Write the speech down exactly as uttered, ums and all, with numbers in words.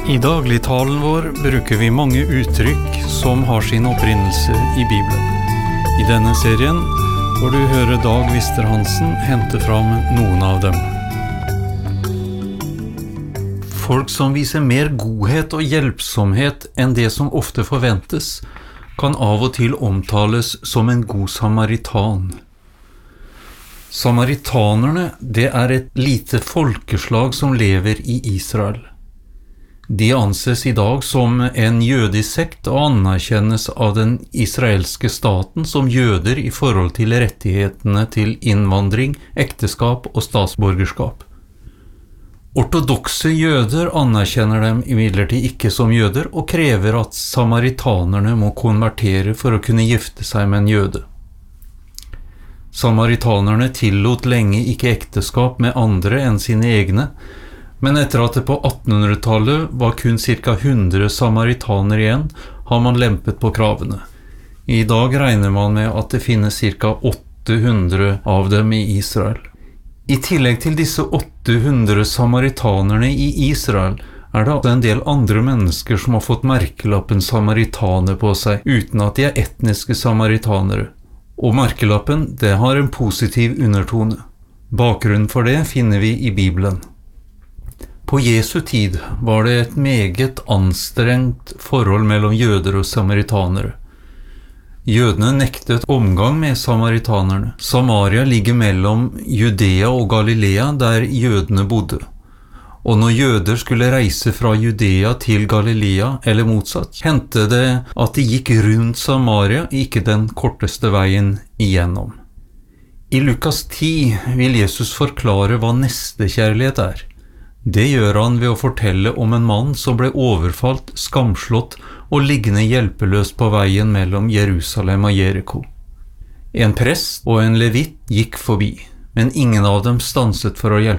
I dagligtalen vår bruker vi mange uttrykk som har sin opprinnelse i Bibelen. I denne serien får du høre Dag Vister-Hansen hente fram noen av dem. Folk som viser mer godhet og hjelpsomhet enn det som ofte forventes, kan av og til omtales som en god samaritan. Samaritanerne, det er et lite folkeslag som lever i Israel. De anses i dag som en jødisk sekt og anerkjennes av den israelske staten som jøder i forhold til rettighetene til innvandring, ekteskap og statsborgerskap. Ortodokse jøder anerkjenner dem imidlertid ikke som jøder og krever at samaritanerne må konvertere for å kunne gifte seg med en jøde. Samaritanerne tillot lenge ikke ekteskap med andre enn sine egne, men etter at det på attenhundretallet var kun ca. hundre samaritaner igjen, har man lempet på kravene. I dag regner man med at det finnes ca. åtte hundre av dem i Israel. I tillegg til disse åtte hundre samaritanerne i Israel, er det en del andre mennesker som har fått merkelappen samaritaner på seg, uten at de er etniske samaritanere. Og merkelappen, det har en positiv undertone. Bakgrunnen for det finner vi i Bibelen. På Jesu tid var det et meget anstrengt forhold mellom jøder og samaritanere. Jødene nektet omgang med samaritanerne. Samaria ligger mellom Judea og Galilea, der jødene bodde. Og når jøder skulle reise fra Judea til Galilea, eller motsatt, hendte det at de gikk rundt Samaria, ikke den korteste veien igjennom. I Lukas ti vil Jesus forklare hva nestekjærlighet er. Det gjør han ved å fortelle om en mann som ble overfalt, skamslått og liggende hjelpeløs på veien mellom Jerusalem og Jeriko. En prest og en levit gikk forbi, men ingen av dem stanset for å hjelpe